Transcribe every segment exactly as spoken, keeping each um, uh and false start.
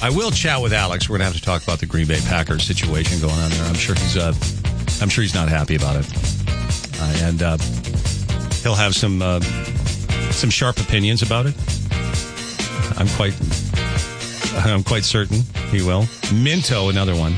I will chat with Alex. We're going to have to talk about the Green Bay Packers situation going on there. I'm sure he's uh, I'm sure he's not happy about it. Uh, and uh, he'll have some uh, some sharp opinions about it. I'm quite I'm quite certain he will. Minto, another one.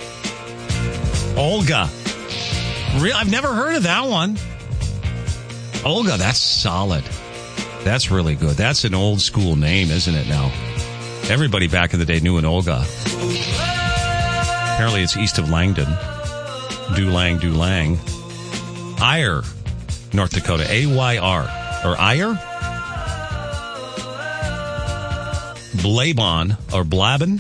Olga. Real, I've never heard of that one. Olga, that's solid. That's really good. That's an old school name, isn't it now? Everybody back in the day knew an Olga. Apparently it's east of Langdon. Dulang, Dulang. Eyre, North Dakota. A Y R. Or Eyre? Blabon, or Blabin?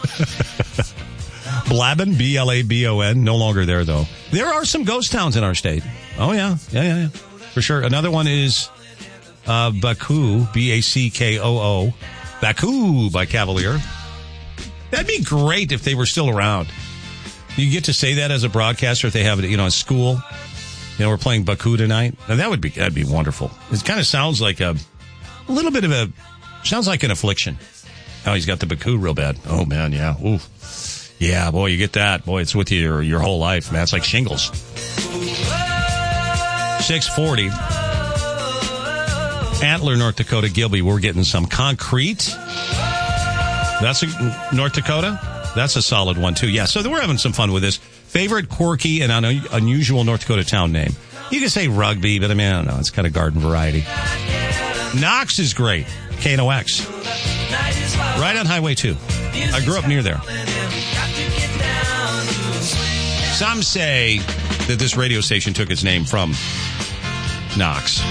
Blabin, B L A B O N. No longer there, though. There are some ghost towns in our state. Oh, yeah. Yeah, yeah, yeah. For sure. Another one is uh, Baku, B A C K O O. Baku by Cavalier. That'd be great if they were still around. You get to say that as a broadcaster if they have it, you know, at school. You know, we're playing Baku tonight. And that would be, that'd be wonderful. It kind of sounds like a, a little bit of a, sounds like an affliction. Oh, he's got the Baku real bad. Oh, man, yeah. Ooh. Yeah, boy, you get that. Boy, it's with you your, your whole life, man. It's like shingles. six forty. Antler, North Dakota, Gilby, we're getting some concrete. That's a, North Dakota? That's a solid one, too. Yeah, so we're having some fun with this. Favorite quirky and un- unusual North Dakota town name. You can say Rugby, but I mean, I don't know. It's kind of garden variety. Knox is great. K N O X. Right on Highway two. I grew up near there. Some say that this radio station took its name from Knox.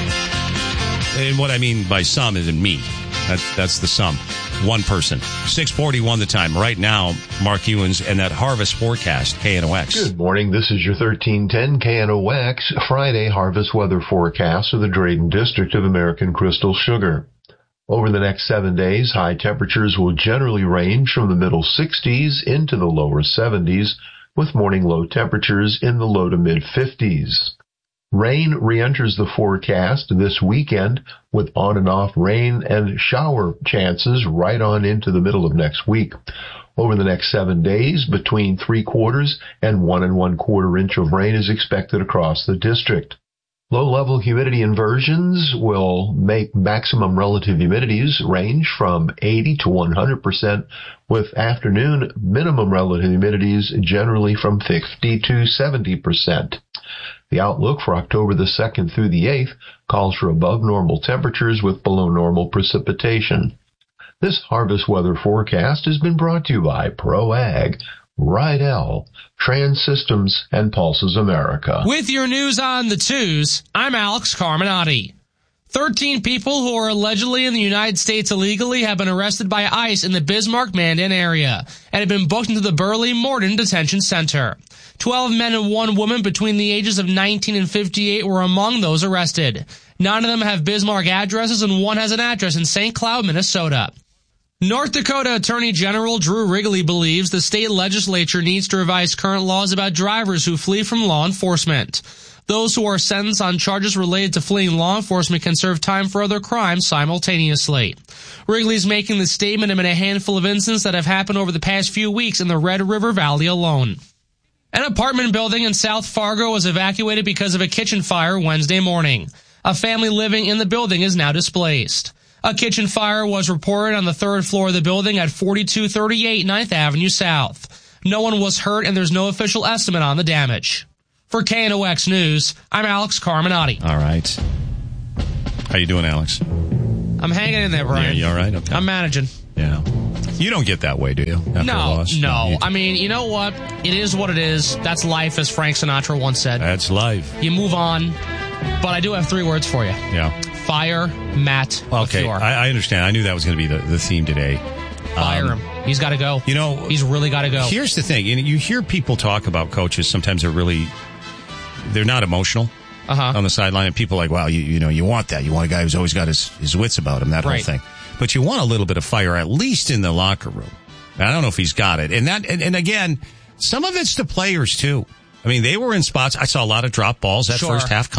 And what I mean by some isn't me. That's, that's the sum. One person. six forty-one the time. Right now, Mark Ewens and that harvest forecast, K N O X. Good morning. This is your thirteen ten K N O X Friday harvest weather forecast of the Drayton District of American Crystal Sugar. Over the next seven days, high temperatures will generally range from the middle sixties into the lower seventies, with morning low temperatures in the low to mid fifties. Rain re-enters the forecast this weekend with on and off rain and shower chances right on into the middle of next week. Over the next seven days, between three quarters and one and one quarter inch of rain is expected across the district. Low-level humidity inversions will make maximum relative humidities range from eighty to one hundred percent, with afternoon minimum relative humidities generally from fifty to seventy percent. The outlook for October the second through the eighth calls for above normal temperatures with below normal precipitation. This harvest weather forecast has been brought to you by ProAg, Rydell, Trans Systems, and Pulses America. With your news on the twos, I'm Alex Carminati. Thirteen people who are allegedly in the United States illegally have been arrested by ICE in the Bismarck-Mandan area and have been booked into the Burley-Morden Detention Center. Twelve men and one woman between the ages of nineteen and fifty-eight were among those arrested. Nine of them have Bismarck addresses and one has an address in Saint Cloud, Minnesota. North Dakota Attorney General Drew Wrigley believes the state legislature needs to revise current laws about drivers who flee from law enforcement. Those who are sentenced on charges related to fleeing law enforcement can serve time for other crimes simultaneously. Wrigley's making the statement amid a handful of incidents that have happened over the past few weeks in the Red River Valley alone. An apartment building in South Fargo was evacuated because of a kitchen fire Wednesday morning. A family living in the building is now displaced. A kitchen fire was reported on the third floor of the building at forty-two thirty-eight ninth Avenue South. No one was hurt and there's no official estimate on the damage. For K N O X News, I'm Alex Carminati. All right. How you doing, Alex? I'm hanging in there, Brian. Yeah, you all right? Okay. I'm managing. Yeah. You don't get that way, do you? After no, a loss? no. You, I mean, you know what? It is what it is. That's life, as Frank Sinatra once said. That's life. You move on. But I do have three words for you. Yeah. Fire Matt Okay, LaFleur. I, I understand. I knew that was going to be the, the theme today. Fire um, him. He's got to go. You know, he's really got to go. Here's the thing. You, know, you hear people talk about coaches. Sometimes they're really, they're not emotional uh-huh. on the sideline. And people are like, wow, you, you know, you want that. You want a guy who's always got his, his wits about him, that right. whole thing. But you want a little bit of fire, at least in the locker room. And I don't know if he's got it. And that, and, and again, some of it's the players too. I mean, they were in spots. I saw a lot of drop balls that sure. first half. Come on.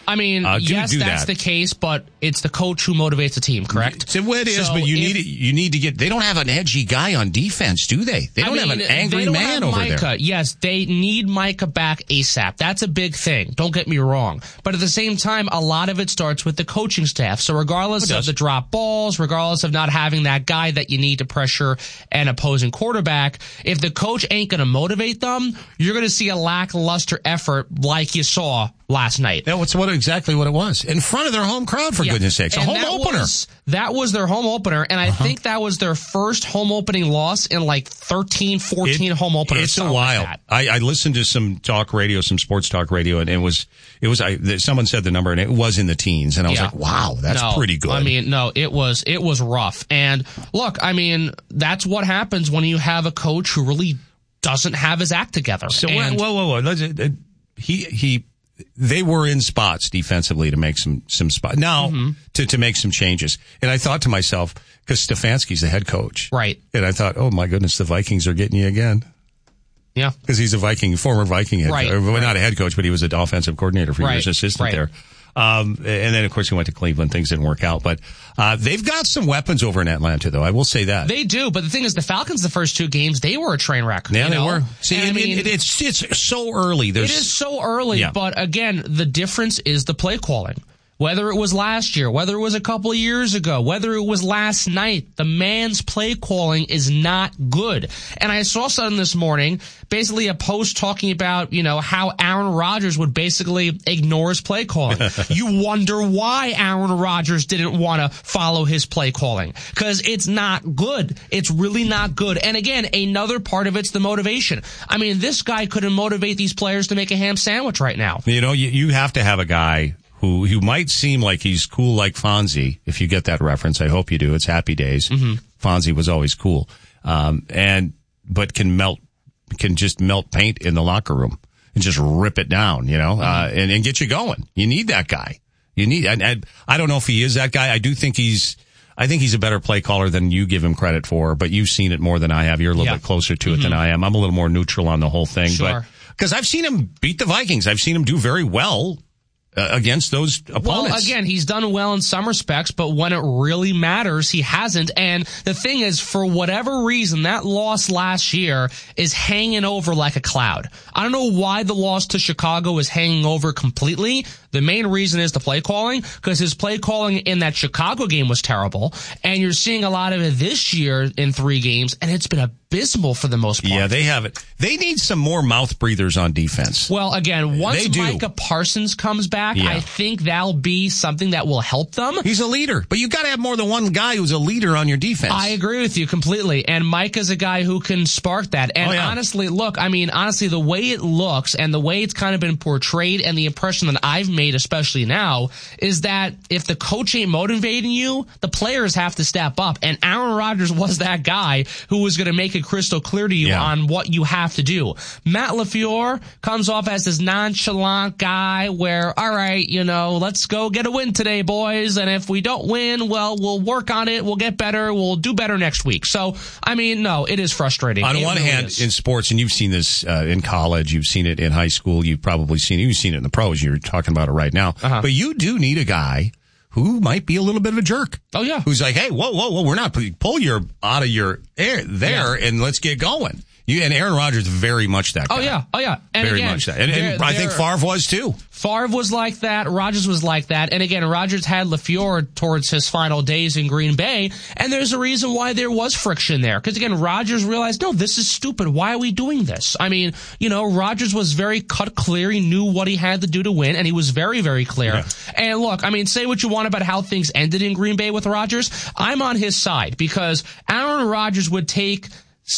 I mean, uh, do, yes, do that's that. the case, but it's the coach who motivates the team, correct? So it is, so but you if, need you need to get. They don't have an edgy guy on defense, do they? They don't I mean, have an angry they don't man have over Micah. there. Yes, they need Micah back ASAP. That's a big thing. Don't get me wrong. But at the same time, a lot of it starts with the coaching staff. So regardless of the drop balls, regardless of not having that guy that you need to pressure an opposing quarterback, if the coach ain't going to motivate them, you're going to see a lackluster effort like you saw last night. That's what exactly what it was. In front of their home crowd, for yeah. goodness sakes. A and home that opener. Was, that was their home opener, and I uh-huh. think that was their first home opening loss in like thirteen, fourteen it, home openers. It's a while. Like I, I listened to some talk radio, some sports talk radio, and it was, it was, I, someone said the number, and it was in the teens, and I was yeah. like, wow, that's no, pretty good. I mean, no, it was, it was rough. And look, I mean, that's what happens when you have a coach who really doesn't have his act together. So, and, whoa, whoa, whoa. Let's, uh, he, he, they were in spots defensively to make some, some spot now mm-hmm. to, to make some changes. And I thought to myself, cause Stefanski's the head coach. Right. And I thought, oh my goodness, the Vikings are getting you again. Yeah. Cause he's a Viking, former Viking head right. coach. Well, right. not a head coach, but he was an offensive coordinator for right. years, assistant right. there. Um, and then of course he went to Cleveland. Things didn't work out, but, uh, they've got some weapons over in Atlanta though. I will say that. They do, but the thing is the Falcons, the first two games, they were a train wreck. Yeah, you they know? were. See, and I mean, it, it's, it's so early. There's, it is so early, yeah. but again, the difference is the play calling. Whether it was last year, whether it was a couple of years ago, whether it was last night, the man's play calling is not good. And I saw something this morning, basically a post talking about, you know, how Aaron Rodgers would basically ignore his play calling. You wonder why Aaron Rodgers didn't want to follow his play calling. Because it's not good. It's really not good. And again, another part of it's the motivation. I mean, this guy couldn't motivate these players to make a ham sandwich right now. You know, you, you have to have a guy who, who might seem like he's cool like Fonzie, if you get that reference. I hope you do. It's Happy Days. Mm-hmm. Fonzie was always cool. Um, and, but can melt, can just melt paint in the locker room and just rip it down, you know, mm-hmm. uh, and, and get you going. You need that guy. You need, and, and I don't know if he is that guy. I do think he's, I think he's a better play caller than you give him credit for, but you've seen it more than I have. You're a little yeah. bit closer to mm-hmm. it than I am. I'm a little more neutral on the whole thing, sure. but, cause I've seen him beat the Vikings. I've seen him do very well Uh, against those opponents. Well, again, he's done well in some respects, but when it really matters, he hasn't. And the thing is, for whatever reason, that loss last year is hanging over like a cloud. I don't know why the loss to Chicago is hanging over completely. The main reason is the play calling, because his play calling in that Chicago game was terrible, and you're seeing a lot of it this year in three games, and it's been abysmal for the most part. Yeah, they have it. They need some more mouth breathers on defense. Well, again, once Micah Parsons comes back, yeah. I think that'll be something that will help them. He's a leader, but you got to have more than one guy who's a leader on your defense. I agree with you completely, and Micah's a guy who can spark that. And oh, yeah. honestly, look, I mean, honestly, the way it looks and the way it's kind of been portrayed and the impression that I've made, especially now, is that if the coach ain't motivating you, the players have to step up. And Aaron Rodgers was that guy who was going to make it crystal clear to you yeah. on what you have to do. Matt LaFleur comes off as this nonchalant guy where, all right, you know, let's go get a win today, boys. And if we don't win, well, we'll work on it. We'll get better. We'll do better next week. So, I mean, no, it is frustrating. On it one really hand, is. in sports, and you've seen this uh, in college, you've seen it in high school, you've probably seen it, you've seen it in the pros, you're talking about it right now. Uh-huh. But you do need a guy who might be a little bit of a jerk. Oh, yeah. Who's like, hey, whoa, whoa, whoa, we're not, pull your, out of your air there yeah. and let's get going. You and Aaron Rodgers very much that guy. Oh, yeah. Oh, yeah. And very again, much that. And, and I think Favre was too. Favre was like that. Rodgers was like that. And again, Rodgers had LaFleur towards his final days in Green Bay. And there's a reason why there was friction there. Because again, Rodgers realized, no, this is stupid. Why are we doing this? I mean, you know, Rodgers was very cut clear. He knew what he had to do to win. And he was very, very clear. Yeah. And look, I mean, say what you want about how things ended in Green Bay with Rodgers. I'm on his side because Aaron Rodgers would take